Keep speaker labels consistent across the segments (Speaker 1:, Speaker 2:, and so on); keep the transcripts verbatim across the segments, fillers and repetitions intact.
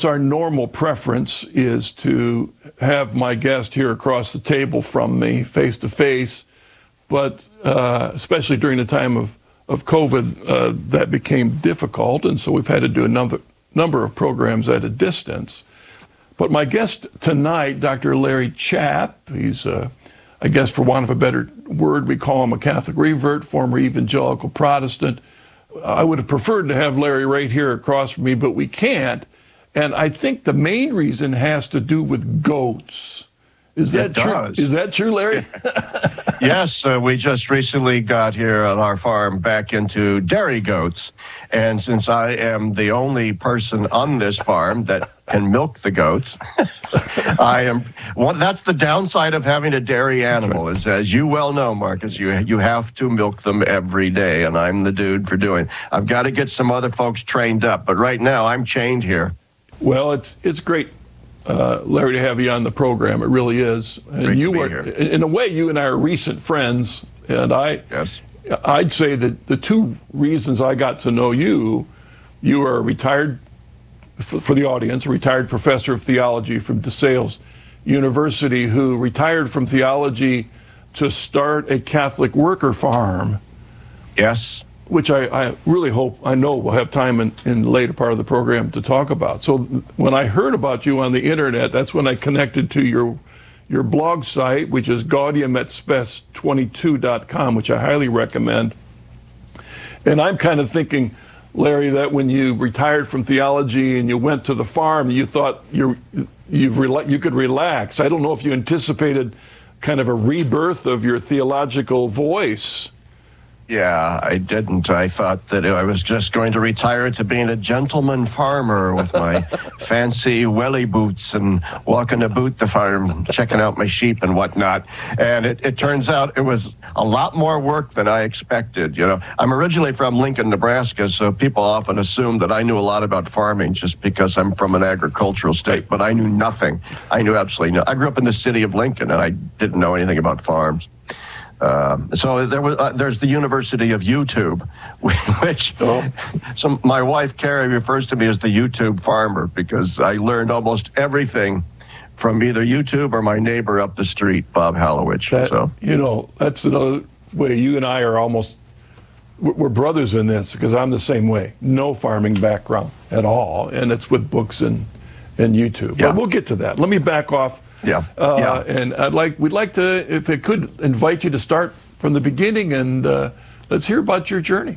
Speaker 1: Our normal preference is to have my guest here across the table from me, face to face, but uh, especially during the time of, of COVID, uh, that became difficult, and so we've had to do a number, number of programs at a distance. But my guest tonight, Doctor Larry Chapp, he's, uh, I guess for want of a better word, we call him a Catholic revert, former evangelical Protestant. I would have preferred to have Larry right here across from me, but we can't. And I think the main reason has to do with goats. Is that
Speaker 2: it
Speaker 1: true?
Speaker 2: Does.
Speaker 1: Is that true, Larry?
Speaker 2: Yes, uh, we just recently got here on our farm back into dairy goats. And since I am the only person on this farm that can milk the goats, I am. Well, that's the downside of having a dairy animal. Is, as you well know, Marcus, you you have to milk them every day, and I'm the dude for doing it. I've got to get some other folks trained up, but right now I'm chained here.
Speaker 1: Well, it's it's great, uh, Larry, to have you on the program. It really is. And
Speaker 2: Great
Speaker 1: you
Speaker 2: to be
Speaker 1: are,
Speaker 2: here.
Speaker 1: in a way, you and I are recent friends. And I,
Speaker 2: yes.
Speaker 1: I'd say that the two reasons I got to know you, you are a retired, for, for the audience, a retired professor of theology from DeSales University, who retired from theology to start a Catholic worker farm.
Speaker 2: Yes.
Speaker 1: Which I, I really hope, I know we'll have time in, in the later part of the program to talk about. So when I heard about you on the internet, that's when I connected to your your blog site, which is gaudium et spes twenty-two dot com, which I highly recommend. And I'm kind of thinking, Larry, that when you retired from theology and you went to the farm, you thought you're, you've rela- you could relax. I don't know if you anticipated kind of a rebirth of your theological voice.
Speaker 2: Yeah, I didn't. I thought that I was just going to retire to being a gentleman farmer with my fancy welly boots and walking about the farm, checking out my sheep and whatnot. And it, it turns out it was a lot more work than I expected. You know, I'm originally from Lincoln, Nebraska, so people often assume that I knew a lot about farming just because I'm from an agricultural state, but I knew nothing. I knew absolutely nothing. I grew up in the city of Lincoln, and I didn't know anything about farms. Um, so there was, uh, there's the University of YouTube, which oh. so my wife, Carrie, refers to me as the YouTube farmer because I learned almost everything from either YouTube or my neighbor up the street, Bob Hallowich.
Speaker 1: That,
Speaker 2: so
Speaker 1: you know, that's another way you and I are almost, we're brothers in this because I'm the same way. No farming background at all, and it's with books and, and YouTube.
Speaker 2: Yeah.
Speaker 1: But we'll get to that. Let me back off.
Speaker 2: Yeah.
Speaker 1: Uh,
Speaker 2: yeah.
Speaker 1: And I'd like, we'd like to, if it could, invite you to start from the beginning and uh, let's hear about your journey.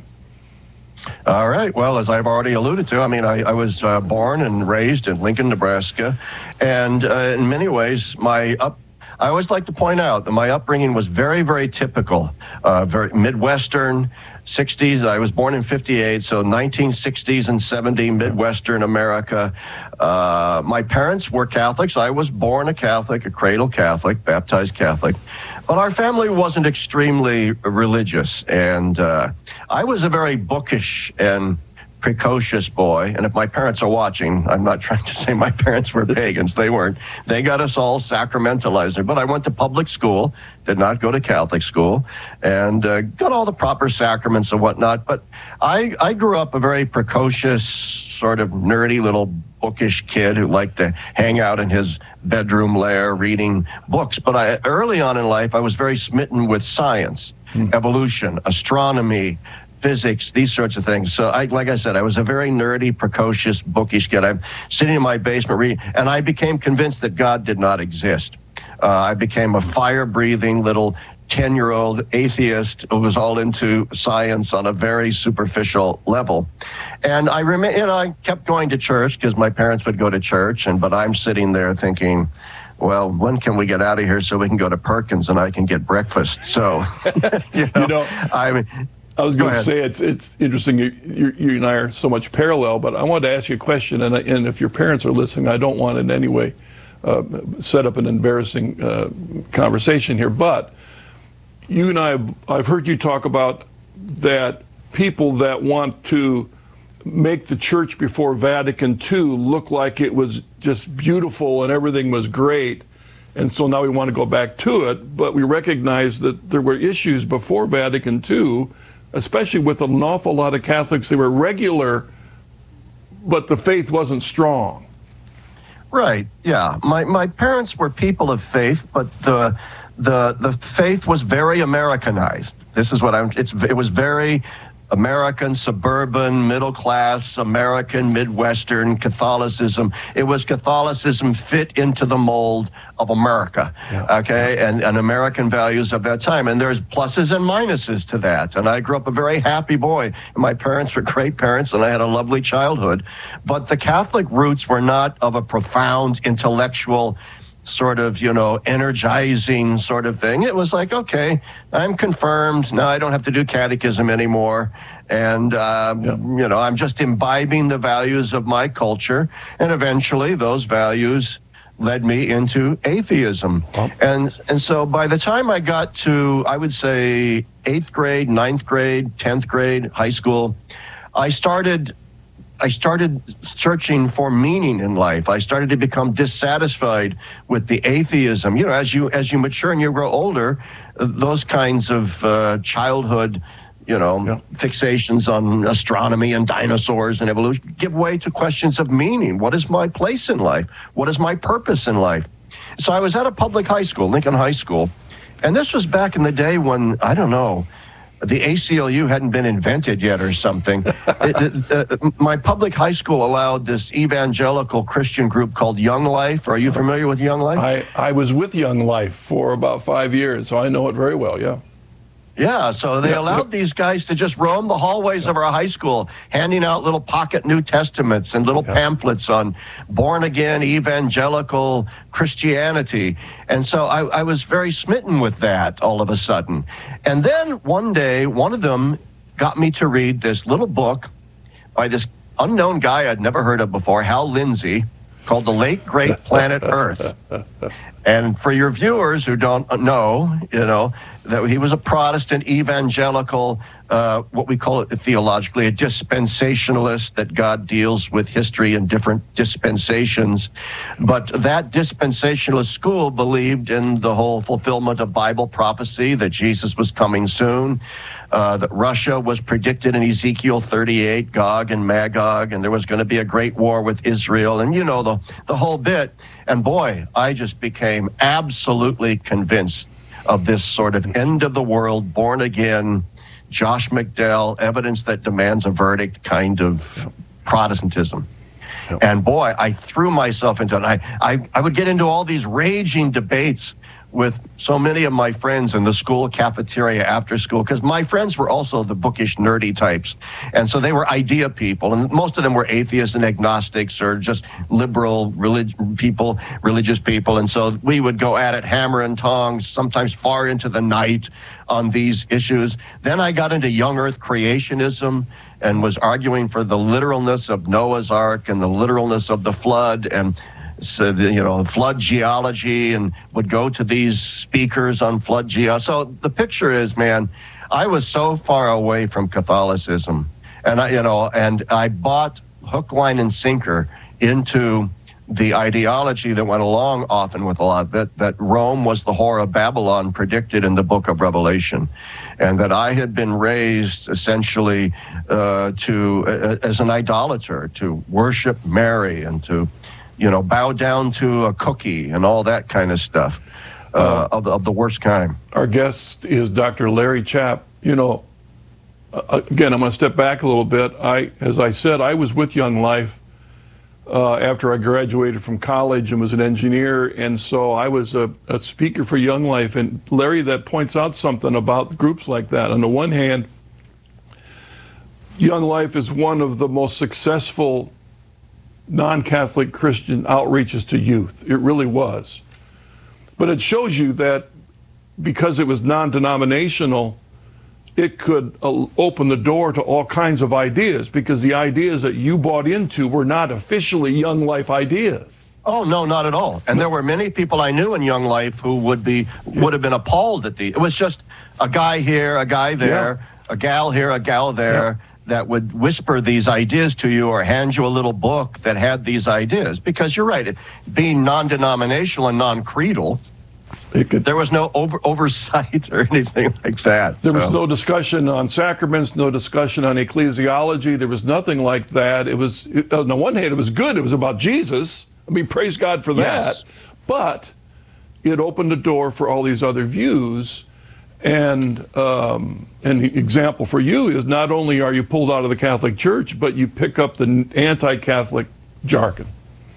Speaker 2: All right. Well, as I've already alluded to, I mean, I, I was uh, born and raised in Lincoln, Nebraska. And uh, in many ways, my up, I always like to point out that my upbringing was very, very typical, uh, very Midwestern, sixties. I was born in fifty-eight, so nineteen sixties and seventies, Midwestern America. Uh, my parents were Catholics. I was born a Catholic, a cradle Catholic, baptized Catholic. But our family wasn't extremely religious. And uh, I was a very bookish and precocious boy. And if my parents are watching, I'm not trying to say my parents were pagans. They weren't. They got us all sacramentalized. But I went to public school, did not go to Catholic school, and uh, got all the proper sacraments and whatnot. But I, I grew up a very precocious, sort of nerdy little bookish kid who liked to hang out in his bedroom lair reading books. But I, early on in life, I was very smitten with science, hmm. evolution, astronomy, physics, these sorts of things. So, I, like I said, I was a very nerdy, precocious, bookish kid. I'm sitting in my basement reading, and I became convinced that God did not exist. Uh, I became a fire-breathing little ten-year-old atheist who was all into science on a very superficial level. And I rem- you know, I kept going to church because my parents would go to church, and but I'm sitting there thinking, well, when can we get out of here so we can go to Perkins and I can get breakfast? So, you know,
Speaker 1: you know
Speaker 2: I mean,
Speaker 1: I was going
Speaker 2: Go
Speaker 1: to say it's it's interesting. You, you you and I are so much parallel, but I wanted to ask you a question. And I, and if your parents are listening, I don't want in any way uh, set up an embarrassing uh, conversation here. But you and I, I've heard you talk about that people that want to make the church before Vatican Two look like it was just beautiful and everything was great. And so now we want to go back to it, but we recognize that there were issues before Vatican Two, especially with an awful lot of Catholics. They were regular, but the faith wasn't strong.
Speaker 2: Right. Yeah. My my parents were people of faith, but the the the faith was very Americanized. This is what I'm. It's it was very American, suburban, middle class, American, Midwestern Catholicism. It was Catholicism fit into the mold of America, yeah. okay, and, and American values of that time. And there's pluses and minuses to that. And I grew up a very happy boy. My parents were great parents, and I had a lovely childhood. But the Catholic roots were not of a profound intellectual sort of, you know, energizing sort of thing. It was like, okay, I'm confirmed. Now I don't have to do catechism anymore. And, uh, yeah. you know, I'm just imbibing the values of my culture. And eventually those values led me into atheism. Oh. And, and so by the time I got to, I would say, eighth grade, ninth grade, tenth grade, high school, I started I started searching for meaning in life. I started to become dissatisfied with the atheism. You know, as you as you mature and you grow older, those kinds of uh, childhood, you know, yeah. fixations on astronomy and dinosaurs and evolution give way to questions of meaning. What is my place in life? What is my purpose in life? So I was at a public high school, Lincoln High School, and this was back in the day when, I don't know, the A C L U hadn't been invented yet or something. it, it, uh, my public high school allowed this evangelical Christian group called Young Life. Are you familiar with Young Life?
Speaker 1: I, I was with Young Life for about five years, so I know it very well, yeah.
Speaker 2: Yeah, so they
Speaker 1: yeah,
Speaker 2: allowed
Speaker 1: yeah.
Speaker 2: these guys to just roam the hallways yeah. of our high school, handing out little pocket New Testaments and little yeah. pamphlets on born-again evangelical Christianity. And so I, I was very smitten with that all of a sudden. And then one day, one of them got me to read this little book by this unknown guy I'd never heard of before, Hal Lindsey, called The Late Great Planet Earth. And for your viewers who don't know, you know, that he was a Protestant evangelical, uh, what we call it theologically, a dispensationalist, that God deals with history in different dispensations. But that dispensationalist school believed in the whole fulfillment of Bible prophecy, that Jesus was coming soon, uh, that Russia was predicted in Ezekiel thirty-eight, Gog and Magog, and there was going to be a great war with Israel, and you know, the, the whole bit. And boy, I just became absolutely convinced of this sort of end of the world, born again, Josh McDowell, evidence that demands a verdict kind of Protestantism. Yep. And boy, I threw myself into it. I, I, I would get into all these raging debates with so many of my friends in the school cafeteria after school, because my friends were also the bookish, nerdy types. And so they were idea people, and most of them were atheists and agnostics or just liberal relig- people, religious people. And so we would go at it hammer and tongs, sometimes far into the night on these issues. Then I got into young earth creationism and was arguing for the literalness of Noah's Ark and the literalness of the flood, and so the, you know, flood geology, and would go to these speakers on flood geology. So the picture is, man, I was so far away from Catholicism, and I, you know, and I bought hook, line, and sinker into the ideology that went along often with a lot that that Rome was the whore of Babylon predicted in the book of Revelation, and that I had been raised essentially uh, to uh, as an idolater, to worship Mary and to, you know, bow down to a cookie and all that kind of stuff, uh, uh, of, of the worst kind.
Speaker 1: Our guest is Doctor Larry Chapp. You know, uh, again, I'm going to step back a little bit. I, as I said, I was with Young Life uh, after I graduated from college and was an engineer, and so I was a, a speaker for Young Life. And Larry, that points out something about groups like that. On the one hand, Young Life is one of the most successful non-Catholic Christian outreaches to youth. It really was. But it shows you that because it was non-denominational, it could uh, open the door to all kinds of ideas, because the ideas that you bought into were not officially Young Life ideas.
Speaker 2: Oh, no, not at all. And there were many people I knew in Young Life who would be would have been appalled at the, it was just a guy here, a guy there, yeah. a gal here, a gal there, yeah. that would whisper these ideas to you or hand you a little book that had these ideas. Because you're right, being non-denominational and non-creedal, it could, there was no over, oversight or anything like that.
Speaker 1: There
Speaker 2: so.
Speaker 1: was no discussion on sacraments, no discussion on ecclesiology. There was nothing like that. It was, it, on the one hand, it was good. It was about Jesus, I mean, praise God for that.
Speaker 2: Yes.
Speaker 1: But it opened the door for all these other views. And um, an example for you is not only are you pulled out of the Catholic Church, but you pick up the anti-Catholic jargon.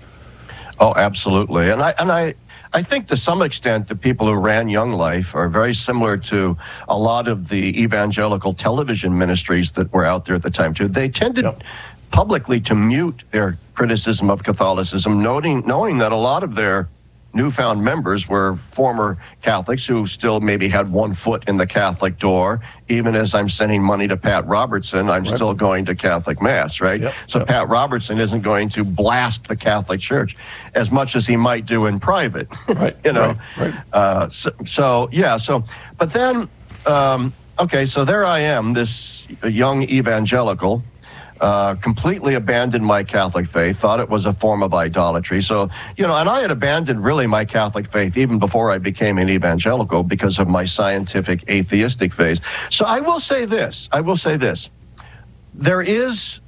Speaker 2: Oh, absolutely. And I and I, I think to some extent the people who ran Young Life are very similar to a lot of the evangelical television ministries that were out there at the time, too. They tended yep. publicly to mute their criticism of Catholicism, noting, knowing that a lot of their newfound members were former Catholics who still maybe had one foot in the Catholic door. Even as I'm sending money to Pat Robertson, I'm right. still going to Catholic Mass, right? Yep. So yep. Pat Robertson isn't going to blast the Catholic Church as much as he might do in private,
Speaker 1: right.
Speaker 2: you know?
Speaker 1: Right. Right.
Speaker 2: Uh, so, so, yeah, so, but then, um, okay, so there I am, this young evangelical, Uh, completely abandoned my Catholic faith, thought it was a form of idolatry. So, you know, and I had abandoned really my Catholic faith even before I became an evangelical because of my scientific atheistic faith. So I will say this, I will say this. There is,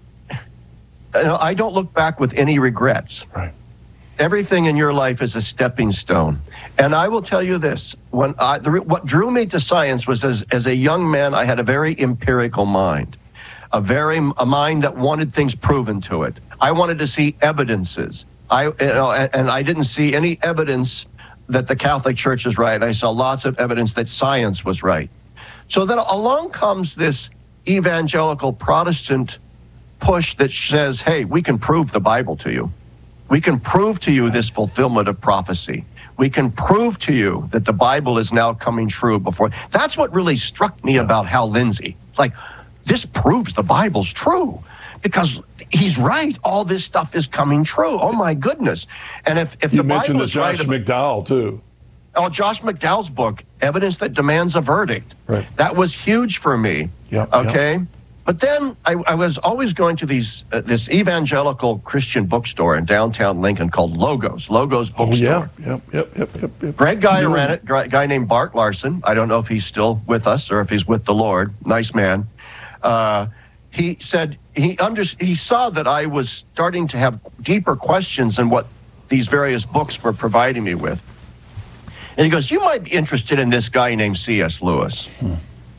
Speaker 2: you know, I don't look back with any regrets.
Speaker 1: Right.
Speaker 2: Everything in your life is a stepping stone. And I will tell you this, when I, the, what drew me to science was as, as a young man, I had a very empirical mind. A very a mind that wanted things proven to it. I wanted to see evidences. I you know, and, and I didn't see any evidence that the Catholic Church is right. I saw lots of evidence that science was right. So then along comes this evangelical Protestant push that says, "Hey, we can prove the Bible to you. We can prove to you this fulfillment of prophecy. We can prove to you that the Bible is now coming true before." That's what really struck me about Hal Lindsey. It's like, this proves the Bible's true because he's right. All this stuff is coming true. Oh, my goodness. And if, if
Speaker 1: you
Speaker 2: the Bible
Speaker 1: mentioned
Speaker 2: is
Speaker 1: Josh
Speaker 2: right...
Speaker 1: McDowell, too.
Speaker 2: Oh, Josh McDowell's book, Evidence That Demands a Verdict.
Speaker 1: Right.
Speaker 2: That was huge for me.
Speaker 1: Yep,
Speaker 2: okay?
Speaker 1: Yep.
Speaker 2: But then I, I was always going to these uh, this evangelical Christian bookstore in downtown Lincoln called Logos, Logos Bookstore.
Speaker 1: Oh, yeah. Yep, yep, yep, yep, yep.
Speaker 2: Great guy who ran it, a guy named Bart Larson. I don't know if he's still with us or if he's with the Lord. Nice man. Uh, he said he under, he saw that I was starting to have deeper questions than what these various books were providing me with. And he goes, "You might be interested in this guy named C S Lewis." Hmm.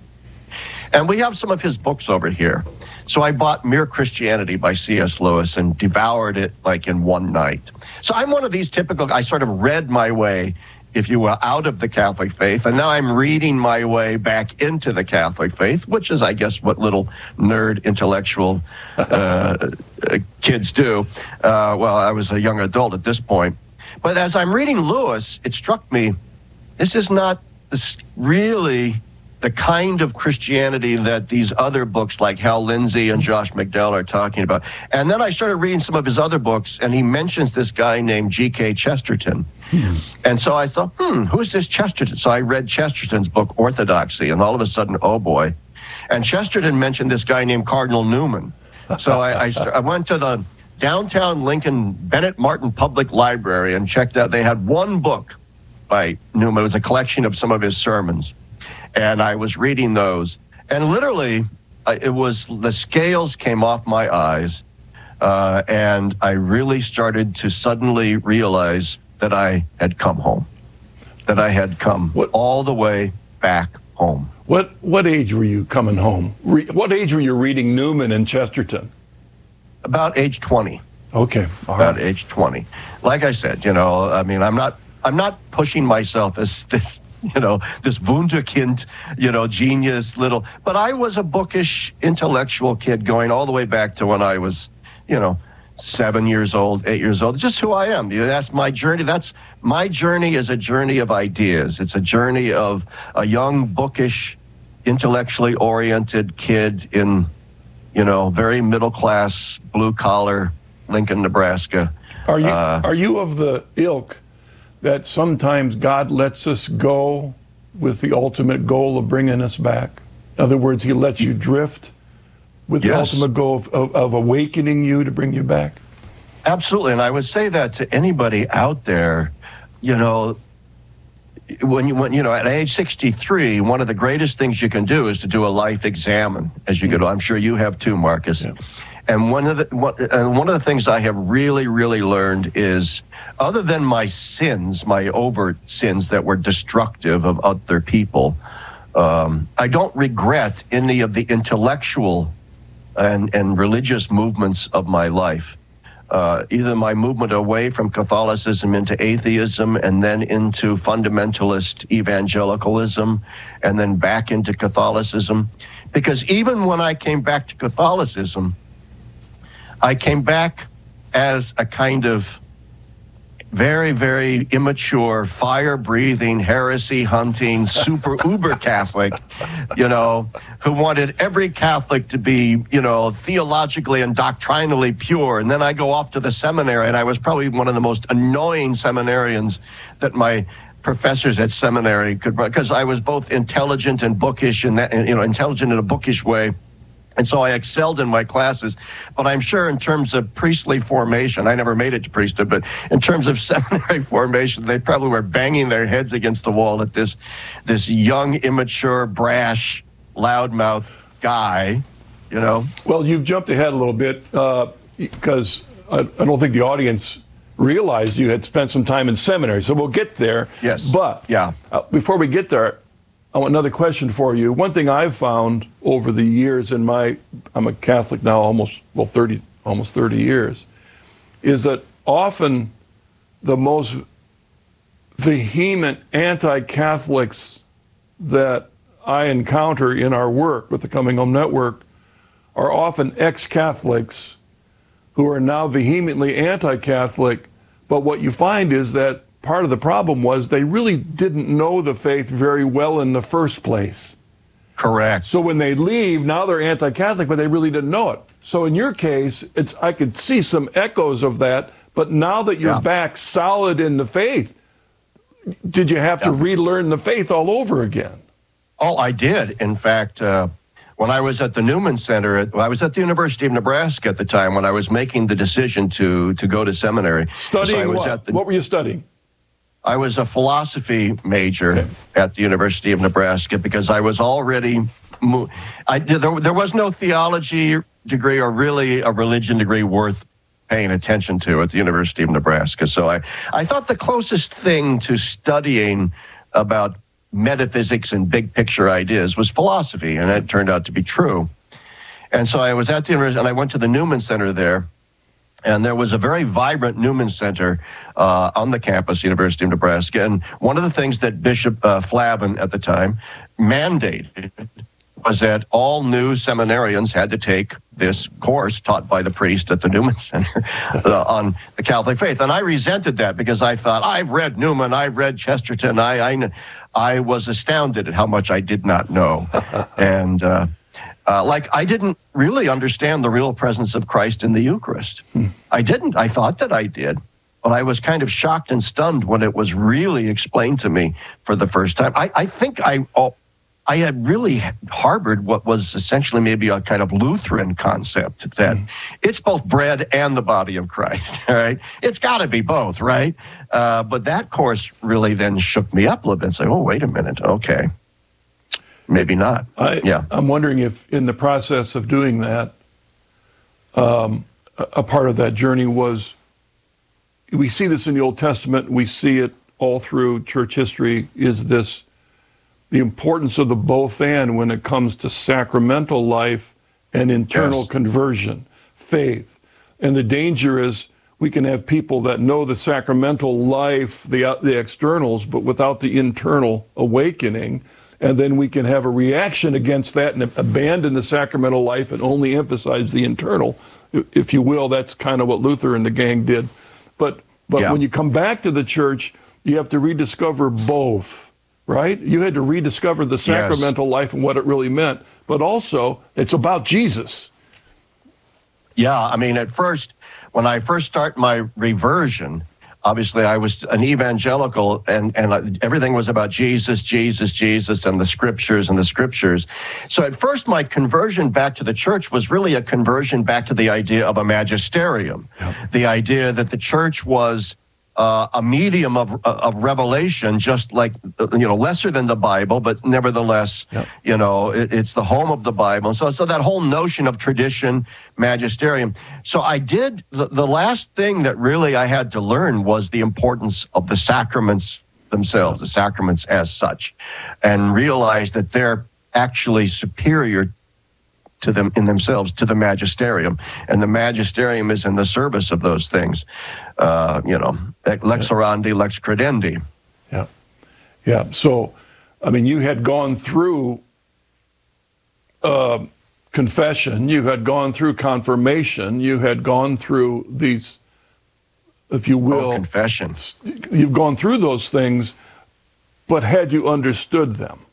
Speaker 2: And we have some of his books over here. So I bought Mere Christianity by C S Lewis and devoured it like in one night. So I'm one of these typical, I sort of read my way, if you will, out of the Catholic faith. And now I'm reading my way back into the Catholic faith, which is, I guess, what little nerd intellectual uh, kids do. Uh, well, I was a young adult at this point. But as I'm reading Lewis, it struck me, this is not this really the kind of Christianity that these other books like Hal Lindsey and Josh McDowell are talking about. And then I started reading some of his other books, and he mentions this guy named G K Chesterton. Hmm. And so I thought, hmm, who's this Chesterton? So I read Chesterton's book, Orthodoxy, and all of a sudden, oh boy. And Chesterton mentioned this guy named Cardinal Newman. So I, I, I went to the downtown Lincoln Bennett Martin Public Library and checked out. They had one book by Newman. It was a collection of some of his sermons. And I was reading those, and literally, uh, it was the scales came off my eyes, uh, and I really started to suddenly realize that I had come home, that I had come what, all the way back home.
Speaker 1: What what age were you coming home? Re, what age were you reading Newman and Chesterton?
Speaker 2: About age twenty.
Speaker 1: Okay, all
Speaker 2: about
Speaker 1: right.
Speaker 2: age twenty. Like I said, you know, I mean, I'm not I'm not pushing myself as this. You know, this wunderkind, you know, genius little. But I was a bookish, intellectual kid going all the way back to when I was, you know, seven years old, eight years old. Just who I am. That's my journey. That's my journey is a journey of ideas. It's a journey of a young, bookish, intellectually oriented kid in, you know, very middle class, blue collar, Lincoln, Nebraska.
Speaker 1: Are you
Speaker 2: uh,
Speaker 1: are you of the ilk that sometimes God lets us go with the ultimate goal of bringing us back? In other words, he lets you drift with
Speaker 2: yes.
Speaker 1: the ultimate goal of, of, of awakening you to bring you back?
Speaker 2: Absolutely, and I would say that to anybody out there, you know, when you, when, you know, at age sixty-three, one of the greatest things you can do is to do a life examine as you mm-hmm. go. I'm sure you have too, Marcus. Yeah. And one of the one, and one of the things I have really, really learned is, other than my sins, my overt sins that were destructive of other people, um, I don't regret any of the intellectual and, and religious movements of my life. Uh, either my movement away from Catholicism into atheism, and then into fundamentalist evangelicalism, and then back into Catholicism. Because even when I came back to Catholicism, I came back as a kind of very, very immature, fire-breathing, heresy-hunting, super uber Catholic, you know, who wanted every Catholic to be, you know, theologically and doctrinally pure. And then I go off to the seminary, and I was probably one of the most annoying seminarians that my professors at seminary could, because I was both intelligent and bookish, and that, you know, intelligent in a bookish way. And so I excelled in my classes. But I'm sure in terms of priestly formation, I never made it to priesthood, but in terms of seminary formation, they probably were banging their heads against the wall at this this young, immature, brash, loudmouth guy, you know.
Speaker 1: Well, you've jumped ahead a little bit uh, because I, I don't think the audience realized you had spent some time in seminary. So we'll get there.
Speaker 2: Yes.
Speaker 1: But
Speaker 2: yeah.
Speaker 1: uh, before we get there, I want another question for you. One thing I've found over the years in my, I'm a Catholic now almost, well, thirty, almost thirty years, is that often the most vehement anti-Catholics that I encounter in our work with the Coming Home Network are often ex-Catholics who are now vehemently anti-Catholic. But what you find is that part of the problem was they really didn't know the faith very well in the first place.
Speaker 2: Correct.
Speaker 1: So when they leave, now they're anti-Catholic, but they really didn't know it. So in your case, it's I could see some echoes of that, but now that you're yeah. back solid in the faith, did you have yeah. to relearn the faith all over again?
Speaker 2: Oh, I did. In fact, uh, when I was at the Newman Center, at, well, I was at the University of Nebraska at the time when I was making the decision to, to go to seminary.
Speaker 1: Studying
Speaker 2: so I was
Speaker 1: what?
Speaker 2: At the,
Speaker 1: what were you studying?
Speaker 2: I was a philosophy major okay. at the University of Nebraska because I was already, mo- I, there, there was no theology degree or really a religion degree worth paying attention to at the University of Nebraska. So I, I thought the closest thing to studying about metaphysics and big picture ideas was philosophy, and it turned out to be true. And so I was at the university, and I went to the Newman Center there. And there was a very vibrant Newman Center uh, on the campus, University of Nebraska. And one of the things that Bishop uh, Flavin at the time mandated was that all new seminarians had to take this course taught by the priest at the Newman Center uh, on the Catholic faith. And I resented that because I thought, I've read Newman, I've read Chesterton. I I, I was astounded at how much I did not know. and uh Uh, like, I didn't really understand the real presence of Christ in the Eucharist. Hmm. I didn't. I thought that I did. But I was kind of shocked and stunned when it was really explained to me for the first time. I, I think I oh, I had really harbored what was essentially maybe a kind of Lutheran concept that hmm. it's both bread and the body of Christ, all right? It's got to be both, right? Uh, but that course really then shook me up a little bit and said, oh, wait a minute, okay. Maybe not.
Speaker 1: I,
Speaker 2: yeah.
Speaker 1: I'm wondering if in the process of doing that, um, a, a part of that journey was, we see this in the Old Testament, we see it all through church history, is this, the importance of the both and when it comes to sacramental life and internal yes. conversion, faith. And the danger is we can have people that know the sacramental life, the, the externals, but without the internal awakening. And then we can have a reaction against that and abandon the sacramental life and only emphasize the internal, if you will. That's kind of what Luther and the gang did. But but yeah. when you come back to the church, you have to rediscover both, right? You had to rediscover the sacramental yes. life and what it really meant. But also, it's about Jesus.
Speaker 2: Yeah, I mean, at first, when I first start my reversion, obviously, I was an evangelical, and, and everything was about Jesus, Jesus, Jesus, and the scriptures and the scriptures. So at first, my conversion back to the church was really a conversion back to the idea of a magisterium, yep. the idea that the church was uh, a medium of of revelation, just like, you know, lesser than the Bible, but nevertheless, yep. you know, it, it's the home of the Bible. So, so that whole notion of tradition, magisterium. So I did, the, the last thing that really I had to learn was the importance of the sacraments themselves, the sacraments as such, and realize that they're actually superior to them in themselves, to the magisterium. And the magisterium is in the service of those things. Uh, you know, lex orandi, lex credendi.
Speaker 1: Yeah. Yeah. So, I mean, you had gone through uh, confession, you had gone through confirmation, you had gone through these, if you will,
Speaker 2: oh, confession.
Speaker 1: You've gone through those things, but had you understood them?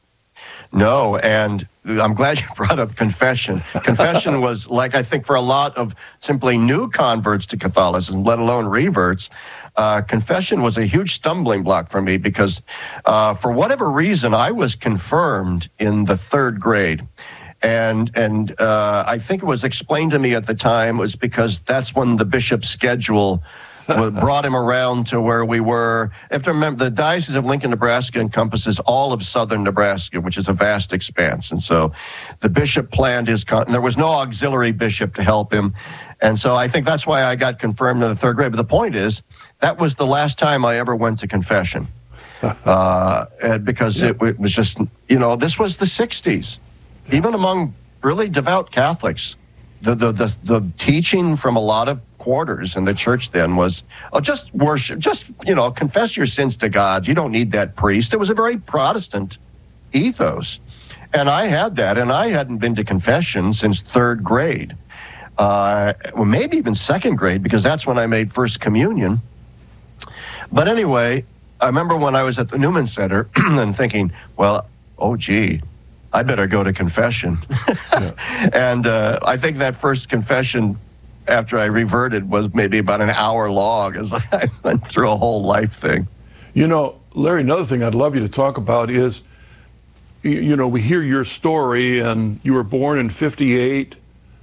Speaker 2: No, and I'm glad you brought up confession. Confession was, like, I think for a lot of simply new converts to Catholicism, let alone reverts, uh, confession was a huge stumbling block for me because uh, for whatever reason, I was confirmed in the third grade. And and uh, I think it was explained to me at the time was because that's when the bishop's schedule brought him around to where we were. You have to remember, the Diocese of Lincoln, Nebraska encompasses all of southern Nebraska, which is a vast expanse. And so the bishop planned his, con- there was no auxiliary bishop to help him. And so I think that's why I got confirmed in the third grade. But the point is, that was the last time I ever went to confession. uh, because yeah. it, it was just, you know, this was the sixties. Yeah. Even among really devout Catholics, the, the, the, the teaching from a lot of quarters in the church then was, oh, just worship, just, you know, confess your sins to God. You don't need that priest. It was a very Protestant ethos. And I had that, and I hadn't been to confession since third grade. Uh, well, maybe even second grade, because that's when I made First Communion. But anyway, I remember when I was at the Newman Center and thinking, well, oh, gee, I better go to confession. Yeah. And uh, I think that first confession after I reverted was maybe about an hour long as I went through a whole life thing.
Speaker 1: You know, Larry, another thing I'd love you to talk about is, you, you know, we hear your story, and you were born in fifty-eight.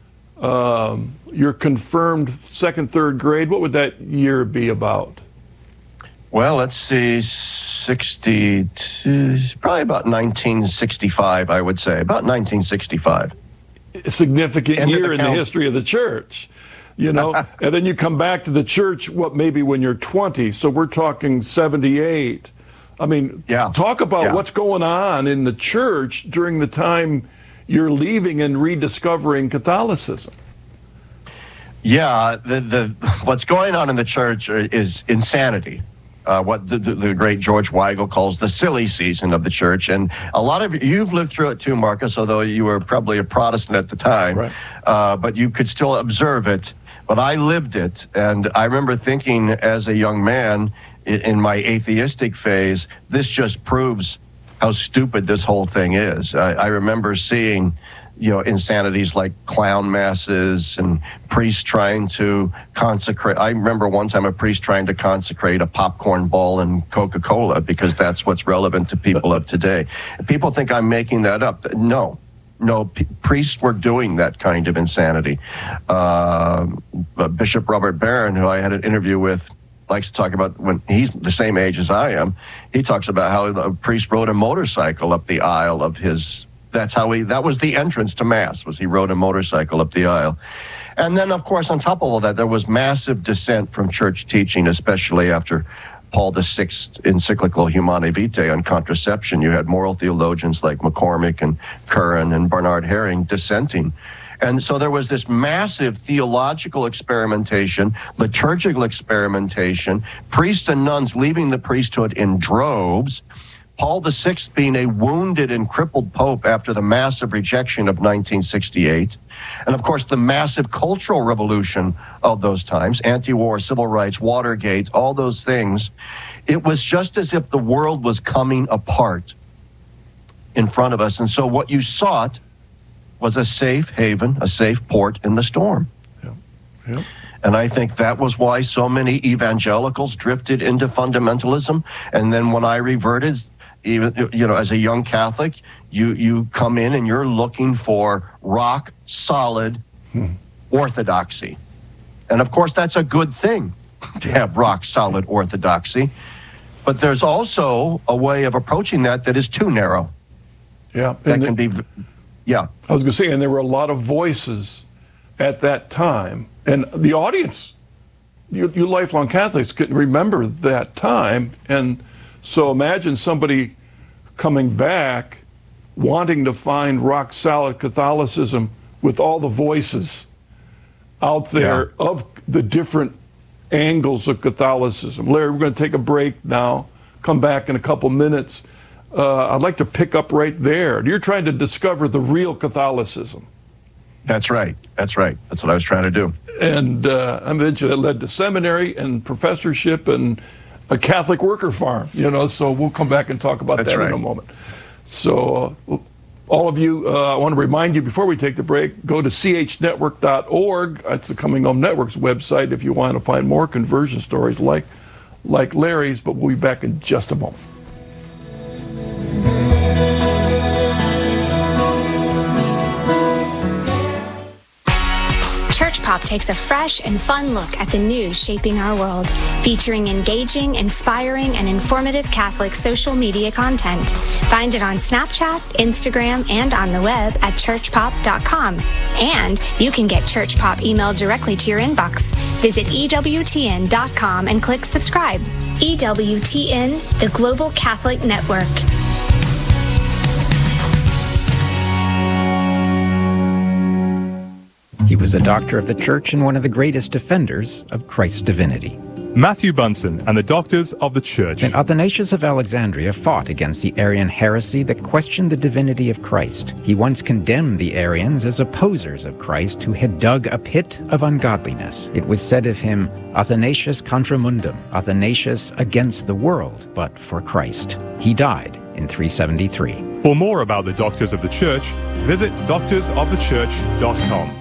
Speaker 1: Um, you're confirmed second, third grade. What would that year be about?
Speaker 2: Well, let's see, sixty, probably about nineteen sixty-five, I would say, about nineteen sixty-five.
Speaker 1: A significant
Speaker 2: End
Speaker 1: year
Speaker 2: the
Speaker 1: in the history of the church, you know, and then you come back to the church, what, maybe when you're twenty, so we're talking seventy-eight. I mean,
Speaker 2: yeah.
Speaker 1: talk about
Speaker 2: yeah.
Speaker 1: what's going on in the church during the time you're leaving and rediscovering Catholicism.
Speaker 2: Yeah, the, the what's going on in the church is insanity. Uh, what the, the, the great George Weigel calls the silly season of the church. And a lot of you've lived through it too, Marcus, although you were probably a Protestant at the time,
Speaker 1: right.
Speaker 2: uh, but you could still observe it. But I lived it. And I remember thinking as a young man in, in my atheistic phase, this just proves how stupid this whole thing is. I, I remember seeing, you know, insanities like clown masses and priests trying to consecrate. I remember one time a priest trying to consecrate a popcorn ball and Coca-Cola because that's what's relevant to people of today. People think I'm making that up. No, no, p- priests were doing that kind of insanity. Uh, Bishop Robert Barron, who I had an interview with, likes to talk about when he's the same age as I am. He talks about how a priest rode a motorcycle up the aisle of his That's how he, that was the entrance to Mass, was he rode a motorcycle up the aisle. And then, of course, on top of all that, there was massive dissent from church teaching, especially after Paul the Sixth encyclical Humanae Vitae on contraception. You had moral theologians like McCormick and Curran and Bernard Herring dissenting. And so there was this massive theological experimentation, liturgical experimentation, priests and nuns leaving the priesthood in droves, Paul the Sixth being a wounded and crippled pope after the massive rejection of nineteen sixty-eight. And, of course, the massive cultural revolution of those times, anti-war, civil rights, Watergate, all those things. It was just as if the world was coming apart in front of us. And so what you sought was a safe haven, a safe port in the storm.
Speaker 1: Yeah. Yeah.
Speaker 2: And I think that was why so many evangelicals drifted into fundamentalism. And then when I reverted, even, you know, as a young Catholic, you, you come in and you're looking for rock solid hmm. orthodoxy. And of course, that's a good thing. to have rock solid orthodoxy. But there's also a way of approaching that that is too narrow.
Speaker 1: Yeah.
Speaker 2: That
Speaker 1: and
Speaker 2: can
Speaker 1: the,
Speaker 2: be, yeah.
Speaker 1: I was going to say, and there were a lot of voices at that time. And the audience, you, you lifelong Catholics can remember that time. And so imagine somebody coming back wanting to find rock solid Catholicism with all the voices out there yeah. of the different angles of Catholicism. Larry, we're going to take a break now, come back in a couple minutes. Uh, I'd like to pick up right there. You're trying to discover the real Catholicism.
Speaker 2: That's right. That's right. That's what I was trying to do.
Speaker 1: And uh, I mentioned it led to seminary and professorship and a Catholic worker farm, you know, so we'll come back and talk about
Speaker 2: That's
Speaker 1: that
Speaker 2: right.
Speaker 1: in a moment. So uh, all of you, uh, I want to remind you before we take the break, go to c h network dot org. That's the Coming Home Network's website if you want to find more conversion stories like, like Larry's, but we'll be back in just a moment.
Speaker 3: Church Pop takes a fresh and fun look at the news shaping our world, featuring engaging, inspiring, and informative Catholic social media content. Find it on Snapchat, Instagram, and on the web at church pop dot com. And you can get Church Pop emailed directly to your inbox. Visit E W T N dot com and click subscribe. E W T N, the Global Catholic Network.
Speaker 4: He was a doctor of the Church and one of the greatest defenders of Christ's divinity.
Speaker 5: Matthew Bunson and the Doctors of the Church.
Speaker 4: And Athanasius of Alexandria fought against the Arian heresy that questioned the divinity of Christ. He once condemned the Arians as opposers of Christ who had dug a pit of ungodliness. It was said of him, Athanasius contra mundum, Athanasius against the world, but for Christ. He died in three seventy-three.
Speaker 5: For more about the Doctors of the Church, visit doctors of the church dot com.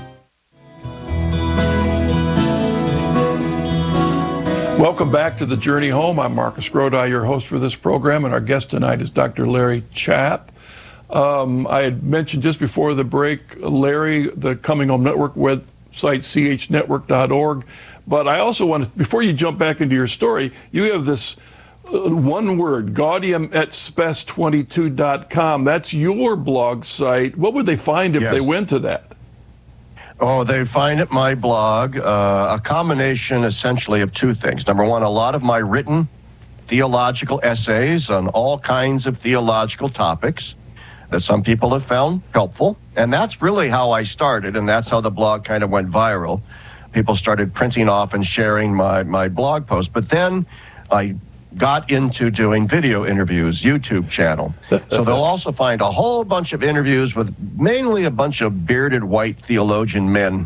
Speaker 1: Welcome back to The Journey Home. I'm Marcus Grodi, your host for this program, and our guest tonight is Doctor Larry Chapp. Um, I had mentioned just before the break, Larry, the Coming Home Network website, c h network dot org. But I also want to, before you jump back into your story, you have this uh, one word, gaudium et spes twenty-two dot com. That's your blog site. What would they find if
Speaker 2: Yes.
Speaker 1: they went to that?
Speaker 2: Oh, they find at my blog uh, a combination essentially of two things. Number one, a lot of my written theological essays on all kinds of theological topics that some people have found helpful. And that's really how I started, and that's how the blog kind of went viral. People started printing off and sharing my, my blog posts. But then I got into doing video interviews, YouTube channel. So they'll also find a whole bunch of interviews with mainly a bunch of bearded white theologian men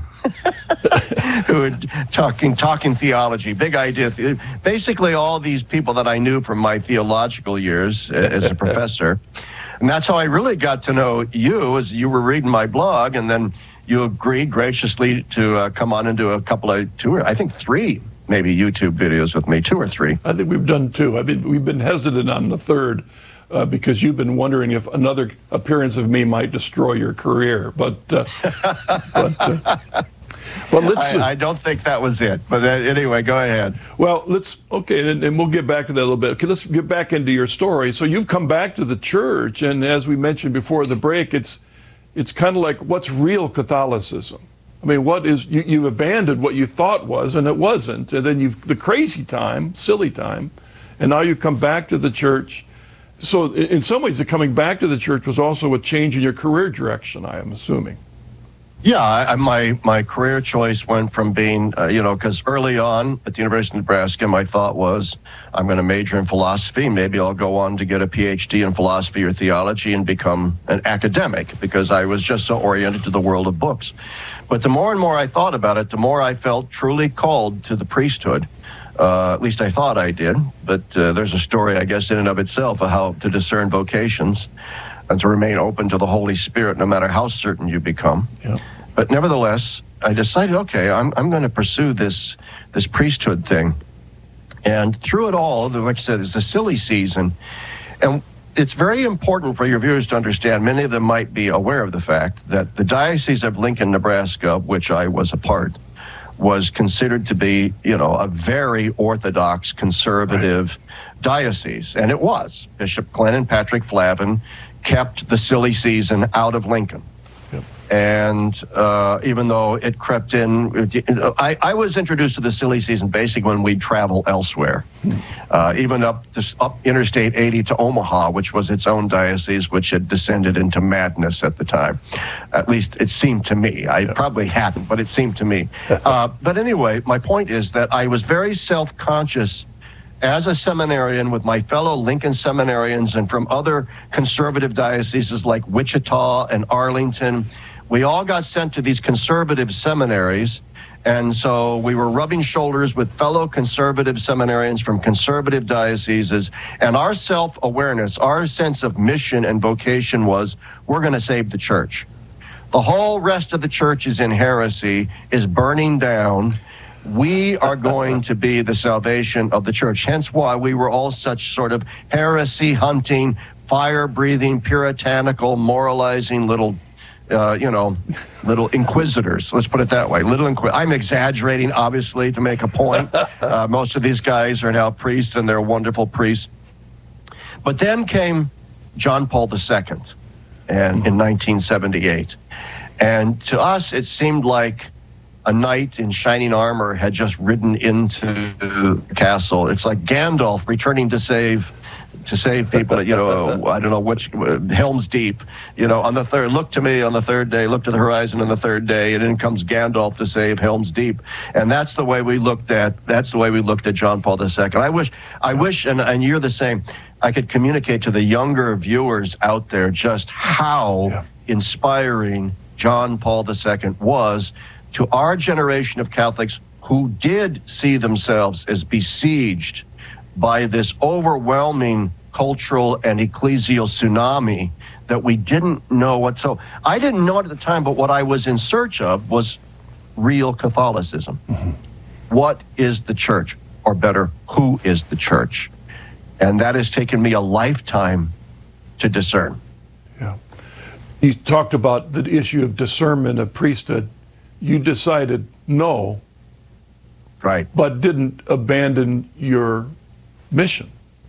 Speaker 2: who are talking, talking theology, big idea. Basically all these people that I knew from my theological years as a professor. And that's how I really got to know you, as you were reading my blog, and then you agreed graciously to uh, come on and do a couple of, two, I think three maybe YouTube videos with me, two or three.
Speaker 1: I think we've done two. I mean, we've been hesitant on the third uh, because you've been wondering if another appearance of me might destroy your career. But, uh, but, uh, but let's.
Speaker 2: I, I don't think that was it. But uh, anyway, go ahead.
Speaker 1: Well, let's. Okay, and, and we'll get back to that a little bit. Okay, let's get back into your story. So you've come back to the church, and as we mentioned before the break, it's it's kind of like, what's real Catholicism? I mean, what is, you, you've abandoned what you thought was, and it wasn't. And then you've, the crazy time, silly time, and now you come back to the church. So in some ways, the coming back to the church was also a change in your career direction, I am assuming.
Speaker 2: Yeah, I, my my career choice went from being, uh, you know, because early on at the University of Nebraska, my thought was, I'm going to major in philosophy. Maybe I'll go on to get a P H D in philosophy or theology and become an academic, because I was just so oriented to the world of books. But the more and more I thought about it, the more I felt truly called to the priesthood. Uh, at least I thought I did. But uh, there's a story, I guess, in and of itself of how to discern vocations and to remain open to the Holy Spirit no matter how certain you become.
Speaker 1: Yeah.
Speaker 2: But nevertheless, I decided, okay, I'm I'm going to pursue this this priesthood thing. And through it all, like I said, it's a silly season. And it's very important for your viewers to understand, many of them might be aware of the fact that the Diocese of Lincoln, Nebraska, of which I was a part, was considered to be, you know, a very orthodox, conservative right. diocese. And it was. Bishop Glennon Patrick Flavin kept the silly season out of Lincoln. Yep. And uh, even though it crept in, I, I was introduced to the silly season basically when we'd travel elsewhere, uh, even up this, up Interstate eighty to Omaha, which was its own diocese, which had descended into madness at the time. At least it seemed to me. I yeah. probably hadn't, but it seemed to me. uh, but anyway, my point is that I was very self-conscious as a seminarian with my fellow Lincoln seminarians and from other conservative dioceses like Wichita and Arlington. We all got sent to these conservative seminaries, and so we were rubbing shoulders with fellow conservative seminarians from conservative dioceses, and our self-awareness, our sense of mission and vocation was, we're going to save the church. The whole rest of the church is in heresy, is burning down. We are going to be the salvation of the church. Hence why we were all such sort of heresy-hunting, fire-breathing, puritanical, moralizing little Uh, you know, little inquisitors. Let's put it that way. Little inqui- I'm exaggerating, obviously, to make a point. Uh, most of these guys are now priests, and they're wonderful priests. But then came John Paul the Second, and in nineteen seventy-eight, and to us it seemed like a knight in shining armor had just ridden into the castle. It's like Gandalf returning to save. to save people, you know, I don't know which, uh, Helm's Deep, you know, on the third, look to me on the third day, look to the horizon on the third day, and in comes Gandalf to save Helm's Deep. And that's the way we looked at, that's the way we looked at John Paul the Second. I wish, I wish, and, and you're the same, I could communicate to the younger viewers out there just how yeah. inspiring John Paul the Second was to our generation of Catholics who did see themselves as besieged by this overwhelming cultural and ecclesial tsunami that we didn't know what. So I didn't know it at the time, but what I was in search of was real Catholicism. Mm-hmm. What is the church? Or better, who is the church? And that has taken me a lifetime to discern.
Speaker 1: Yeah. You talked about the issue of discernment of priesthood. You decided no,
Speaker 2: right,
Speaker 1: but didn't abandon your mission.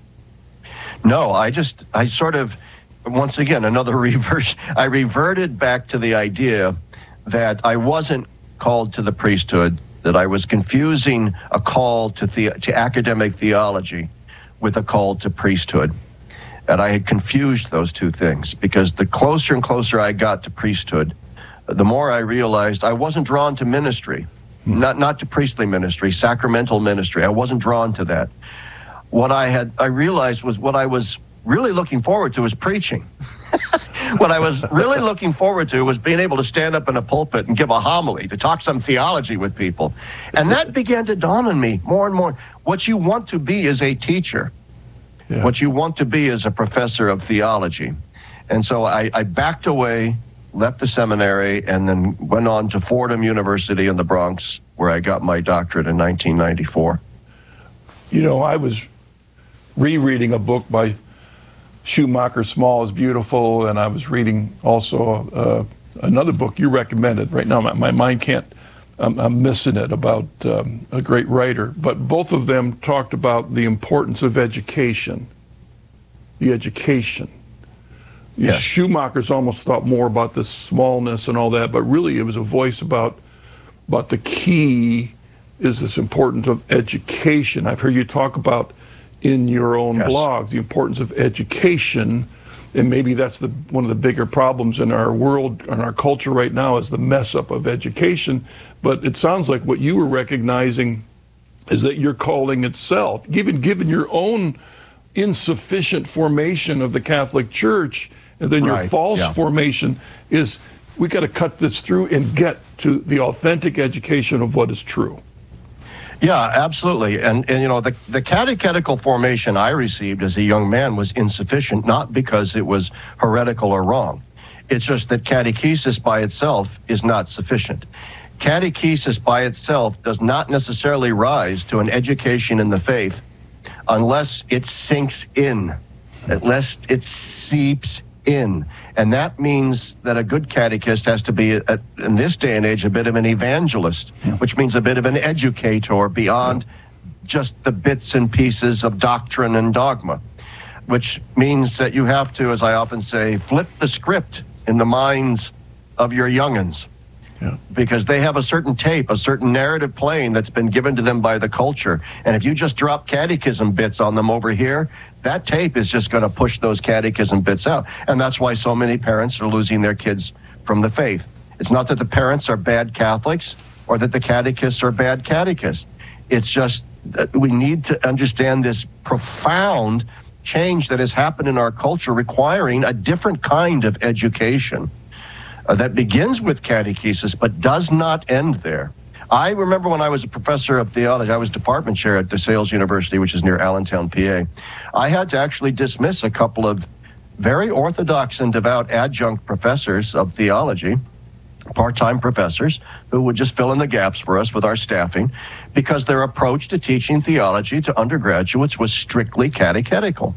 Speaker 2: No, I just, I sort of, once again, another reverse, I reverted back to the idea that I wasn't called to the priesthood, that I was confusing a call to the, to academic theology with a call to priesthood. And I had confused those two things because the closer and closer I got to priesthood, the more I realized I wasn't drawn to ministry, hmm. not, not to priestly ministry, sacramental ministry. I wasn't drawn to that. What I had, I realized was what I was really looking forward to was preaching. What I was really looking forward to was being able to stand up in a pulpit and give a homily, to talk some theology with people. And that began to dawn on me more and more. What you want to be is a teacher. Yeah. What you want to be is a professor of theology. And so I, I backed away, left the seminary, and then went on to Fordham University in the Bronx, where I got my doctorate in nineteen ninety-four.
Speaker 1: You know, I was rereading a book by Schumacher, Small is Beautiful, and I was reading also uh, another book you recommended. Right now, my, my mind can't, I'm, I'm missing it, about um, a great writer. But both of them talked about the importance of education, the education. Yes. Schumacher's almost thought more about the smallness and all that, but really it was a voice about, about the key is this importance of education. I've heard you talk about in your own yes. blog, the importance of education, and maybe that's the one of the bigger problems in our world, in our culture right now, is the mess up of education. But it sounds like what you were recognizing is that your calling itself, given given your own insufficient formation of the Catholic Church, and then your
Speaker 2: right.
Speaker 1: false
Speaker 2: yeah.
Speaker 1: formation, is we got to cut this through and get to the authentic education of what is true.
Speaker 2: Yeah, absolutely. And, and you know, the, the catechetical formation I received as a young man was insufficient, not because it was heretical or wrong. It's just that catechesis by itself is not sufficient. Catechesis by itself does not necessarily rise to an education in the faith unless it sinks in, unless it seeps in. And that means that a good catechist has to be, a, in this day and age, a bit of an evangelist, yeah. which means a bit of an educator beyond yeah. just the bits and pieces of doctrine and dogma, which means that you have to, as I often say, flip the script in the minds of your young'uns. Yeah. Because they have a certain tape, a certain narrative playing that's been given to them by the culture. And if you just drop catechism bits on them over here, that tape is just going to push those catechism bits out. And that's why so many parents are losing their kids from the faith. It's not that the parents are bad Catholics or that the catechists are bad catechists. It's just that we need to understand this profound change that has happened in our culture requiring a different kind of education. Uh, that begins with catechesis, but does not end there. I remember when I was a professor of theology, I was department chair at DeSales University, which is near Allentown, P A. I had to actually dismiss a couple of very orthodox and devout adjunct professors of theology, part-time professors, who would just fill in the gaps for us with our staffing, because their approach to teaching theology to undergraduates was strictly catechetical.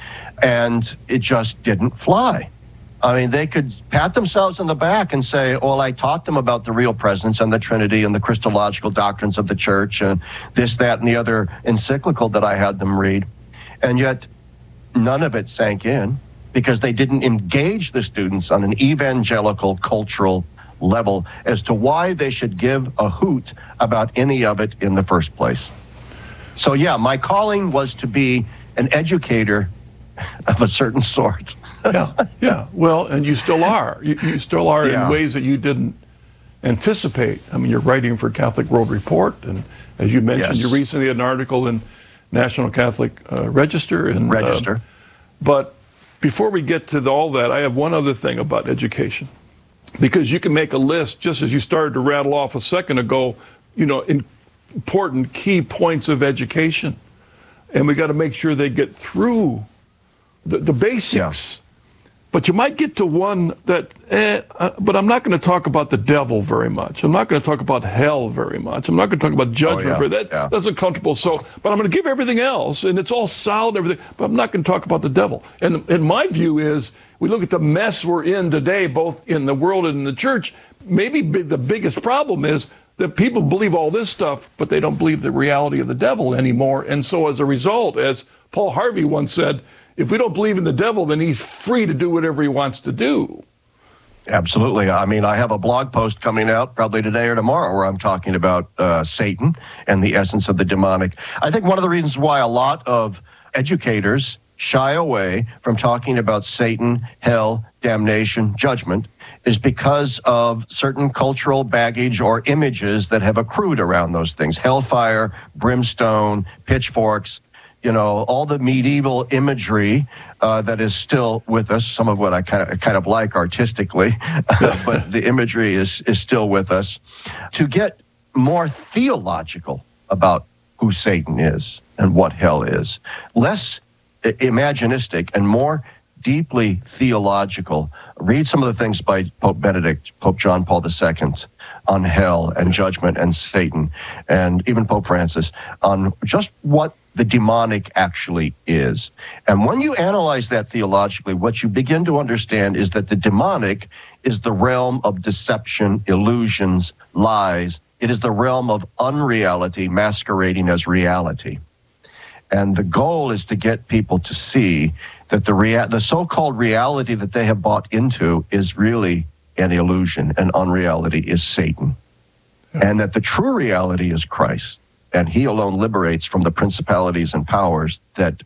Speaker 2: And it just didn't fly. I mean, they could pat themselves on the back and say, well, I taught them about the real presence and the Trinity and the Christological doctrines of the church and this, that, and the other encyclical that I had them read. And yet none of it sank in because they didn't engage the students on an evangelical cultural level as to why they should give a hoot about any of it in the first place. So, yeah, my calling was to be an educator of a certain sort.
Speaker 1: yeah, yeah. Well, and you still are. You, you still are yeah. in ways that you didn't anticipate. I mean, you're writing for Catholic World Report, and as you mentioned, yes. you recently had an article in National Catholic uh, Register. And,
Speaker 2: Register. Uh,
Speaker 1: but before we get to the, all that, I have one other thing about education. Because you can make a list, just as you started to rattle off a second ago, you know, important key points of education. And we got to make sure they get through the, the basics. Yeah. But you might get to one that, eh, uh, but I'm not going to talk about the devil very much. I'm not going to talk about hell very much. I'm not going to talk about judgment. Oh, yeah. very, that, yeah. That's uncomfortable. So, but I'm going to give everything else, and it's all solid and everything, but I'm not going to talk about the devil. And, and my view is, we look at the mess we're in today, both in the world and in the church, maybe big, the biggest problem is that people believe all this stuff, but they don't believe the reality of the devil anymore. And so as a result, as Paul Harvey once said, if we don't believe in the devil, then he's free to do whatever he wants to do.
Speaker 2: Absolutely. I mean, I have a blog post coming out probably today or tomorrow where I'm talking about uh, Satan and the essence of the demonic. I think one of the reasons why a lot of educators shy away from talking about Satan, hell, damnation, judgment is because of certain cultural baggage or images that have accrued around those things. Hellfire, brimstone, pitchforks, you know, all the medieval imagery uh, that is still with us, some of what I kind of kind of like artistically, but the imagery is, is still with us. To get more theological about who Satan is and what hell is, less imaginistic and more deeply theological. Read some of the things by Pope Benedict, Pope John Paul the Second on hell and judgment and Satan, and even Pope Francis on just what the demonic actually is. And when you analyze that theologically, what you begin to understand is that the demonic is the realm of deception, illusions, lies. It is the realm of unreality masquerading as reality. And the goal is to get people to see that the rea- the so-called reality that they have bought into is really an illusion, and unreality is Satan. Yeah. And that the true reality is Christ, and he alone liberates from the principalities and powers that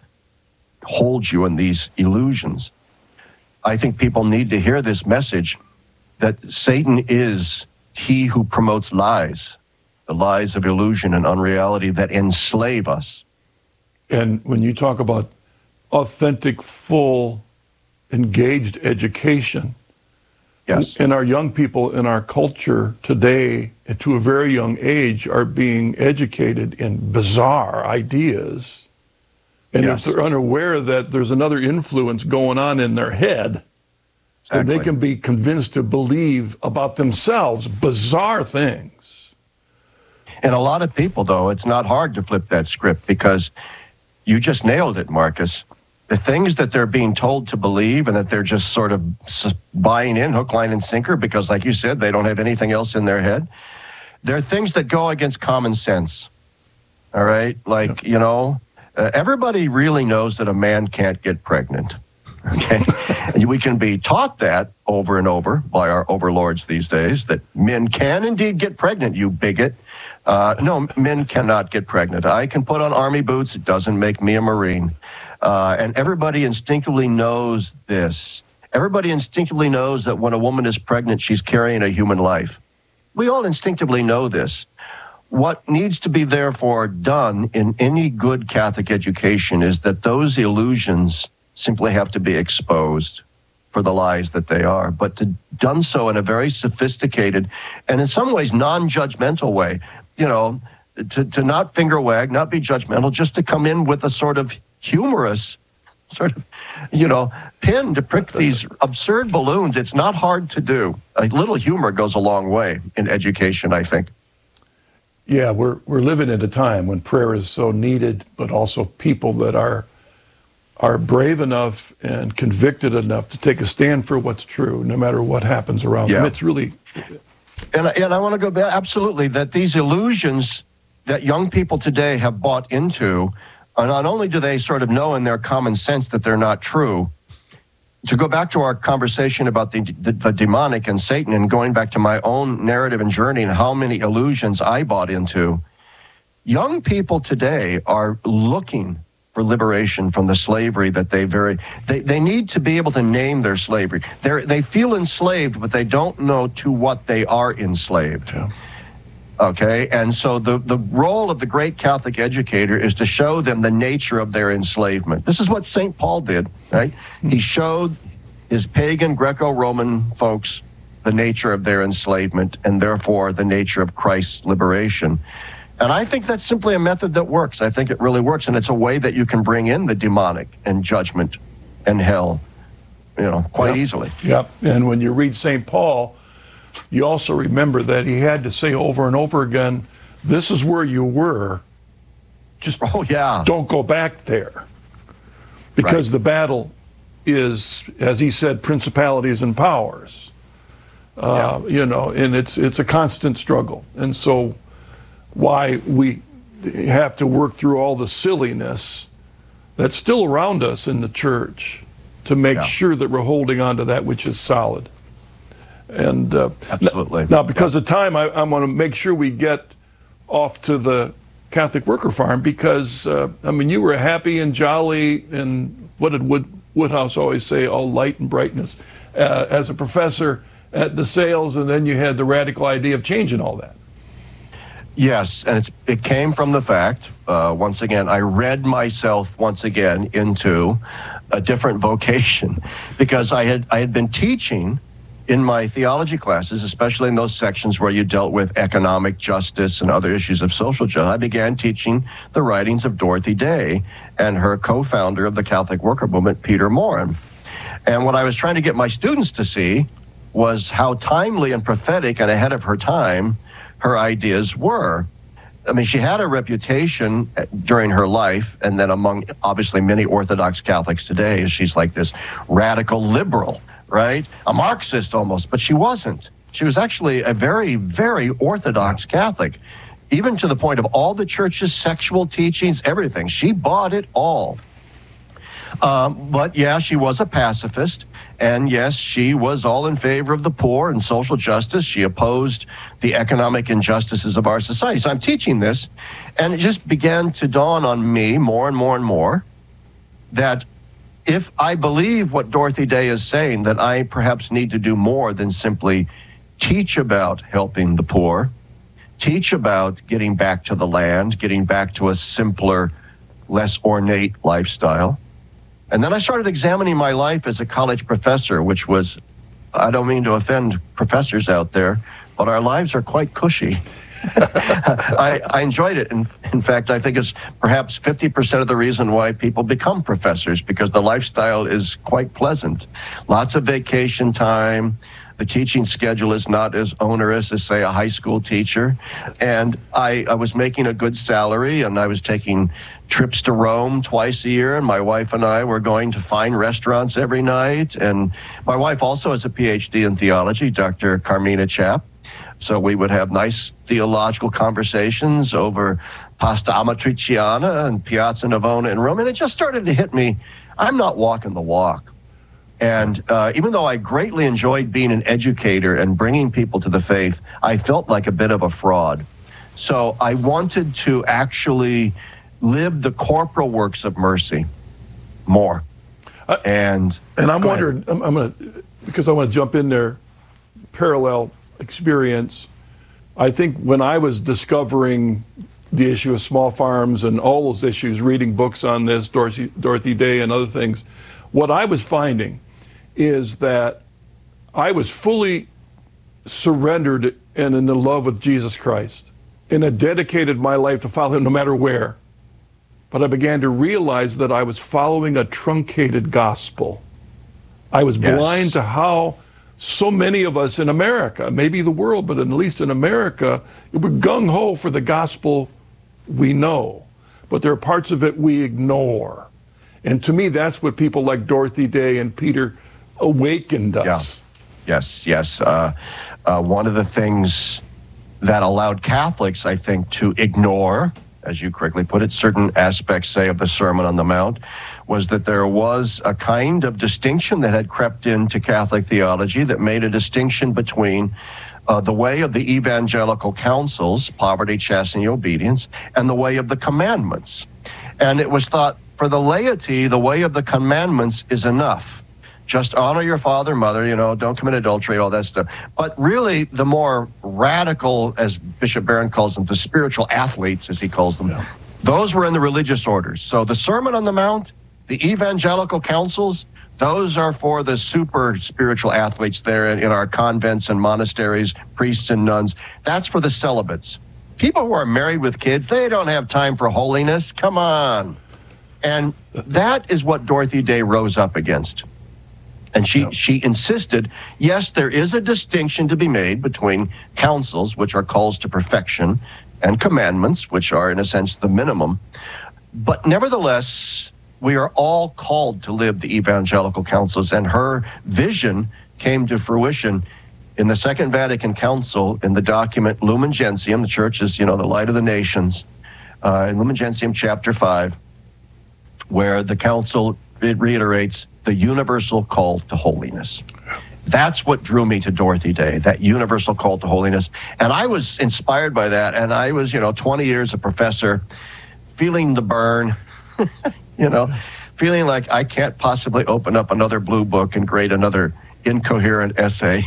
Speaker 2: hold you in these illusions. I think people need to hear this message that Satan is he who promotes lies, the lies of illusion and unreality that enslave us.
Speaker 1: And when you talk about authentic, full, engaged education,
Speaker 2: yes,
Speaker 1: and our young people in our culture today, to a very young age, are being educated in bizarre ideas. And yes. if they're unaware that there's another influence going on in their head, exactly. then they can be convinced to believe about themselves bizarre things.
Speaker 2: And a lot of people, though, it's not hard to flip that script because you just nailed it, Marcus. the things that they're being told to believe and that they're just sort of buying in hook, line, and sinker because, like you said, they don't have anything else in their head. They're things that go against common sense, all right? Like, you know, uh, everybody really knows that a man can't get pregnant, okay? And we can be taught that over and over by our overlords these days, that men can indeed get pregnant, you bigot. Uh, no, men cannot get pregnant. I can put on army boots. It doesn't make me a Marine. Uh, and everybody instinctively knows this. Everybody instinctively knows that when a woman is pregnant, she's carrying a human life. We all instinctively know this. What needs to be therefore done in any good Catholic education is that those illusions simply have to be exposed for the lies that they are, but to done so in a very sophisticated and in some ways non-judgmental way. You know, to, to not finger wag, not be judgmental, just to come in with a sort of humorous sort of, you know, pin to prick these absurd balloons. It's not hard to do. A little humor goes a long way in education, I think.
Speaker 1: Yeah, we're we're living at a time when prayer is so needed, but also people that are are brave enough and convicted enough to take a stand for what's true, no matter what happens around
Speaker 2: Yeah.
Speaker 1: them. It's really...
Speaker 2: And, and I want to go back, absolutely, that these illusions that young people today have bought into, uh, not only do they sort of know in their common sense that they're not true, to go back to our conversation about the, the, the demonic and Satan and going back to my own narrative and journey and how many illusions I bought into, young people today are looking for liberation from the slavery that they very, they, they need to be able to name their slavery. They're, they feel enslaved, but they don't know to what they are enslaved.
Speaker 1: Yeah.
Speaker 2: Okay, and so the, the role of the great Catholic educator is to show them the nature of their enslavement. This is what Saint Paul did, right? He showed his pagan Greco-Roman folks the nature of their enslavement and therefore the nature of Christ's liberation. And I think that's simply a method that works. I think it really works, and it's a way that you can bring in the demonic and judgment and hell, you know, quite
Speaker 1: Yep.
Speaker 2: easily.
Speaker 1: Yep. And when you read Saint Paul, you also remember that he had to say over and over again, this is where you were. Just
Speaker 2: Oh, yeah.
Speaker 1: don't go back there. Because
Speaker 2: Right.
Speaker 1: the battle is, as he said, principalities and powers. Uh, You know, and it's it's a constant struggle. And so why we have to work through all the silliness that's still around us in the church to make
Speaker 2: Yeah.
Speaker 1: sure that we're holding on to that which is solid. And uh,
Speaker 2: Absolutely.
Speaker 1: now, because of time, I, I want to make sure we get off to the Catholic Worker Farm because, uh, I mean, you were happy and jolly and what did Wood, Woodhouse always say, all light and brightness, uh, as a professor at DeSales, and then you had the radical idea of changing all that.
Speaker 2: Yes, and it's, it came from the fact, uh, once again, I read myself once again into a different vocation because I had I had been teaching in my theology classes, especially in those sections where you dealt with economic justice and other issues of social justice. I began teaching the writings of Dorothy Day and her co-founder of the Catholic Worker Movement, Peter Morin. And what I was trying to get my students to see was how timely and prophetic and ahead of her time her ideas were. I mean, she had a reputation during her life, and then among obviously many Orthodox Catholics today, she's like this radical liberal, right? A Marxist almost, but she wasn't. She was actually a very, very Orthodox Catholic, even to the point of all the church's sexual teachings, everything. She bought it all. Um, but yeah, she was a pacifist. And yes, she was all in favor of the poor and social justice. She opposed the economic injustices of our society. So I'm teaching this, and it just began to dawn on me more and more and more that if I believe what Dorothy Day is saying, that I perhaps need to do more than simply teach about helping the poor, teach about getting back to the land, getting back to a simpler, less ornate lifestyle. And then I started examining my life as a college professor, which was, I don't mean to offend professors out there, but our lives are quite cushy. I, I enjoyed it. In, in fact, I think it's perhaps fifty percent of the reason why people become professors, because the lifestyle is quite pleasant. Lots of vacation time. The teaching schedule is not as onerous as, say, a high school teacher. And I, I was making a good salary, and I was taking trips to Rome twice a year, and my wife and I were going to fine restaurants every night. And my wife also has a P H D in theology, Doctor Carmina Chapp. So we would have nice theological conversations over pasta amatriciana and Piazza Navona in Rome. And it just started to hit me, I'm not walking the walk. And uh, even though I greatly enjoyed being an educator and bringing people to the faith, I felt like a bit of a fraud. So I wanted to actually live the corporal works of mercy more.
Speaker 1: Uh,
Speaker 2: and
Speaker 1: and I'm wondering, I'm, I'm going to, because I want to jump in there, parallel experience. I think when I was discovering the issue of small farms and all those issues, reading books on this, Dorothy, Dorothy Day and other things, what I was finding is that I was fully surrendered and in the love with Jesus Christ, and had dedicated my life to follow him no matter where. But I began to realize that I was following a truncated gospel. I was
Speaker 2: Yes.
Speaker 1: blind to how so many of us in America, maybe the world, but at least in America, we're gung-ho for the gospel we know, but there are parts of it we ignore. And to me, that's what people like Dorothy Day and Peter awakened us.
Speaker 2: Yeah. Yes, yes. Uh, uh, one of the things that allowed Catholics, I think, to ignore, as you correctly put it, certain aspects, say, of the Sermon on the Mount, was that there was a kind of distinction that had crept into Catholic theology that made a distinction between uh, the way of the evangelical counsels, poverty, chastity, obedience, and the way of the commandments. And it was thought, for the laity, the way of the commandments is enough. Just honor your father, mother, you know, don't commit adultery, all that stuff. But really, the more radical, as Bishop Barron calls them, the spiritual athletes, as he calls them, yeah. those were in the religious orders. So the Sermon on the Mount, the evangelical counsels, those are for the super spiritual athletes there in, in our convents and monasteries, priests and nuns. That's for the celibates. People who are married with kids, they don't have time for holiness. Come on. And that is what Dorothy Day rose up against. And she, yep. she insisted, yes, there is a distinction to be made between counsels, which are calls to perfection, and commandments, which are, in a sense, the minimum. But nevertheless, we are all called to live the evangelical counsels, and her vision came to fruition in the Second Vatican Council in the document Lumen Gentium. The church is, you know, the light of the nations, uh, in Lumen Gentium chapter five, where the council, it reiterates the universal call to holiness. That's what drew me to Dorothy Day, that universal call to holiness. And I was inspired by that. And I was, you know, twenty years a professor, feeling the burn, you know, feeling like I can't possibly open up another blue book and grade another incoherent essay.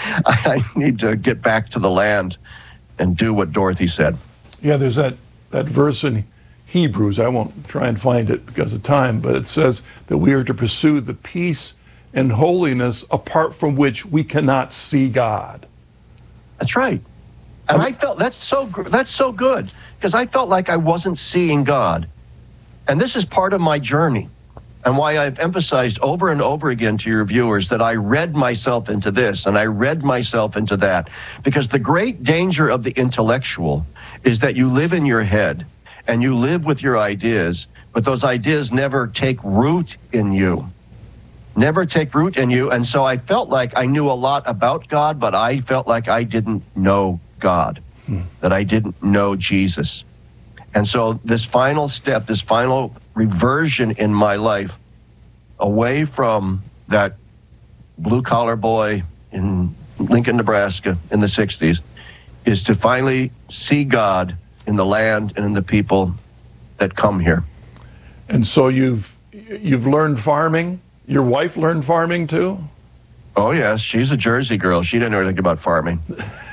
Speaker 2: I need to get back to the land and do what Dorothy said.
Speaker 1: Yeah, there's that, that verse in Hebrews, I won't try and find it because of time, but it says that we are to pursue the peace and holiness apart from which we cannot see God.
Speaker 2: That's right. And I felt that's so that's so good, because I felt like I wasn't seeing God. And this is part of my journey, and why I've emphasized over and over again to your viewers that I read myself into this and I read myself into that, because the great danger of the intellectual is that you live in your head and you live with your ideas, but those ideas never take root in you. Never take root in you. And so I felt like I knew a lot about God, but I felt like I didn't know God, hmm. that I didn't know Jesus. And so this final step, this final reversion in my life, away from that blue-collar boy in Lincoln, Nebraska in the sixties, is to finally see God in the land and in the people that come here.
Speaker 1: And so you've you've learned farming? Your wife learned farming too?
Speaker 2: Oh, yes. She's a Jersey girl. She didn't know anything about farming.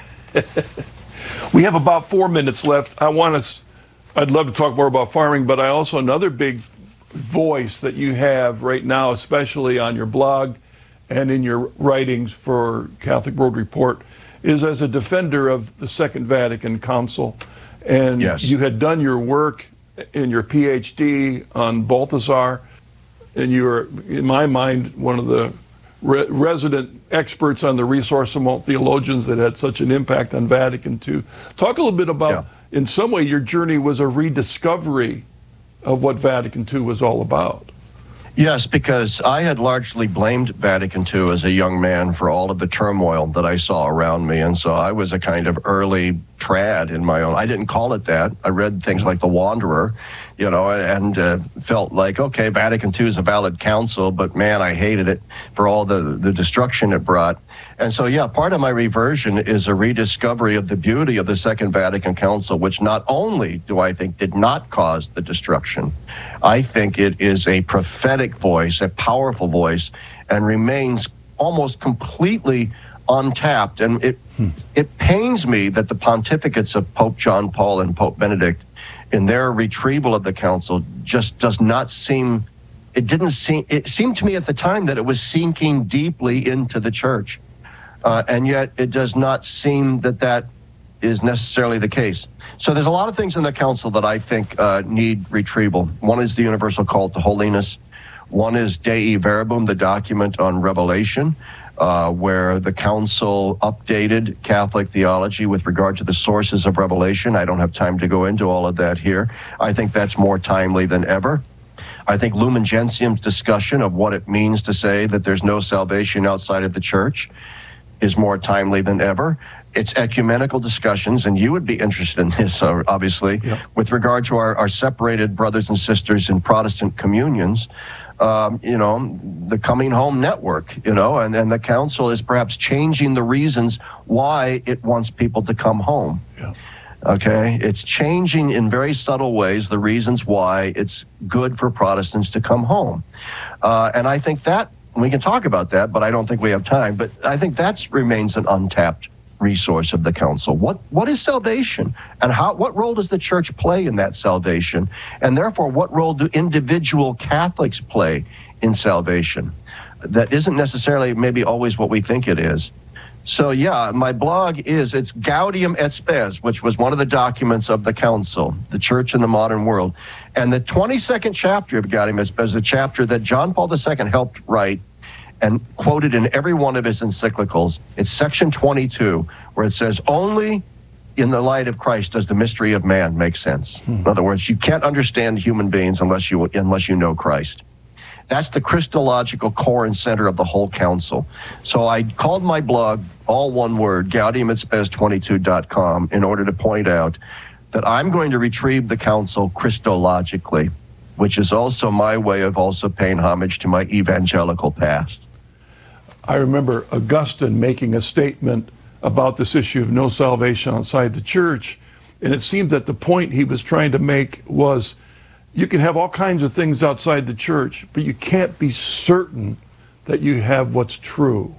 Speaker 1: We have about four minutes left. I want us, I'd love to talk more about farming, but I also, another big voice that you have right now, especially on your blog and in your writings for Catholic World Report, is as a defender of the Second Vatican Council. And
Speaker 2: yes.
Speaker 1: you had done your work in your P H D on Balthasar, and you were, in my mind, one of the re- resident experts on the Ressourcement theologians that had such an impact on Vatican two. Talk a little bit about, yeah. in some way, your journey was a rediscovery of what Vatican two was all about.
Speaker 2: Yes, because I had largely blamed Vatican two as a young man for all of the turmoil that I saw around me. And so I was a kind of early trad in my own. I didn't call it that. I read things like The Wanderer, you know, and uh, felt like, okay, Vatican two is a valid council, but man, I hated it for all the, the destruction it brought. And so, yeah, part of my reversion is a rediscovery of the beauty of the Second Vatican Council, which not only do I think did not cause the destruction, I think it is a prophetic voice, a powerful voice, and remains almost completely untapped. And it hmm. it pains me that the pontificates of Pope John Paul and Pope Benedict, in their retrieval of the council, just does not seem, it didn't seem, it seemed to me at the time that it was sinking deeply into the church. Uh, and yet it does not seem that that is necessarily the case. So there's a lot of things in the council that I think uh, need retrieval. One is the universal call to holiness. One is Dei Verbum, the document on Revelation, uh, where the council updated Catholic theology with regard to the sources of revelation. I don't have time to go into all of that here. I think that's more timely than ever. I think Lumen Gentium's discussion of what it means to say that there's no salvation outside of the church is more timely than ever. It's ecumenical discussions, and you would be interested in this, uh, obviously, yep. with regard to our, our separated brothers and sisters in Protestant communions, um, you know, the Coming Home Network, you know, and, and the council is perhaps changing the reasons why it wants people to come home. Yeah. Okay? It's changing in very subtle ways the reasons why it's good for Protestants to come home. Uh, and I think that we can talk about that, but I don't think we have time. But I think that remains an untapped resource of the council. What what is salvation, and how? What role does the church play in that salvation? And therefore, what role do individual Catholics play in salvation? That isn't necessarily maybe always what we think it is. So yeah, my blog is, it's Gaudium et Spes, which was one of the documents of the council, the church in the modern world. And the twenty-second chapter of Gaudium et Spes is a chapter that John Paul the Second helped write and quoted in every one of his encyclicals. It's section twenty-two, where it says, only in the light of Christ does the mystery of man make sense. Hmm. In other words, you can't understand human beings unless you unless you know Christ. That's the Christological core and center of the whole council. So I called my blog, all one word, Gaudium et Spes twenty-two dot com, in order to point out that I'm going to retrieve the council Christologically, which is also my way of also paying homage to my evangelical past.
Speaker 1: I remember Augustine making a statement about this issue of no salvation outside the church, and it seemed that the point he was trying to make was, you can have all kinds of things outside the church, but you can't be certain that you have what's true.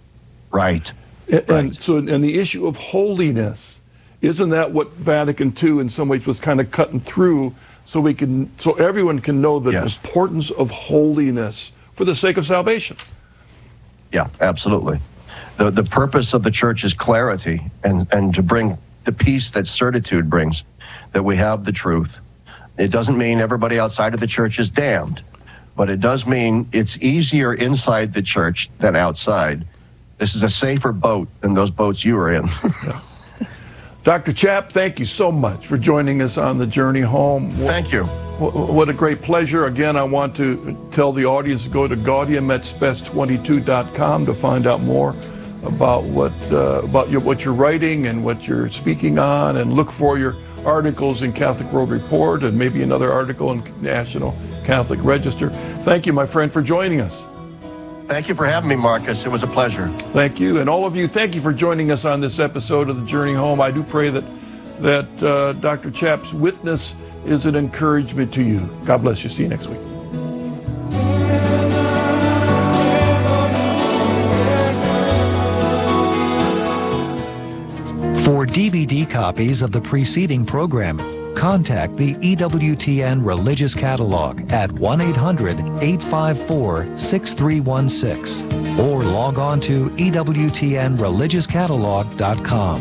Speaker 2: Right.
Speaker 1: And,
Speaker 2: right.
Speaker 1: and so, and the issue of holiness, isn't that what Vatican two in some ways was kind of cutting through, so we can, so everyone can know the yes. importance of holiness for the sake of salvation?
Speaker 2: Yeah, absolutely. The the purpose of the church is clarity, and, and to bring the peace that certitude brings, that we have the truth. It doesn't mean everybody outside of the church is damned, but it does mean it's easier inside the church than outside. This is a safer boat than those boats you were in.
Speaker 1: Yeah. Doctor Chapp, thank you so much for joining us on the journey home.
Speaker 2: Thank you.
Speaker 1: What a great pleasure. Again, I want to tell the audience to go to Gaudium et Spes twenty-two dot com to find out more about what uh, about your, what you're writing and what you're speaking on, and look for your articles in Catholic World Report and maybe another article in National Catholic Register. Thank you, my friend, for joining us.
Speaker 2: Thank you for having me, Marcus. It was a pleasure.
Speaker 1: Thank you. And all of you, thank you for joining us on this episode of The Journey Home. I do pray that, that uh, Doctor Chapp's witness is an encouragement to you. God bless you. See you next week.
Speaker 6: For D V D copies of the preceding program, contact the E W T N Religious Catalog at one eight hundred, eight five four, six three one six or log on to E W T N religious catalog dot com.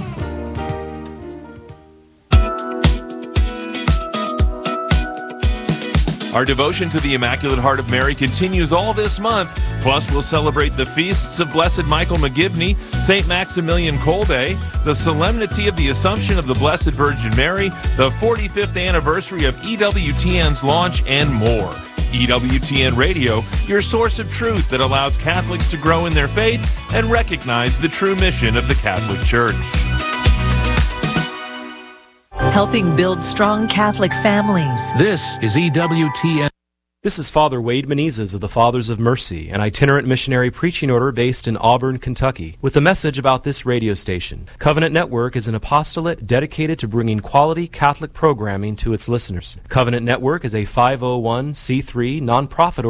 Speaker 7: Our devotion to the Immaculate Heart of Mary continues all this month. Plus, we'll celebrate the feasts of Blessed Michael McGivney, Saint Maximilian Kolbe, the Solemnity of the Assumption of the Blessed Virgin Mary, the forty-fifth anniversary of E W T N's launch, and more. E W T N Radio, your source of truth that allows Catholics to grow in their faith and recognize the true mission of the Catholic Church.
Speaker 8: Helping build strong Catholic families.
Speaker 9: This is E W T N.
Speaker 10: This is Father Wade Menezes of the Fathers of Mercy, an itinerant missionary preaching order based in Auburn, Kentucky, with a message about this radio station. Covenant Network is an apostolate dedicated to bringing quality Catholic programming to its listeners. Covenant Network is a five oh one c three nonprofit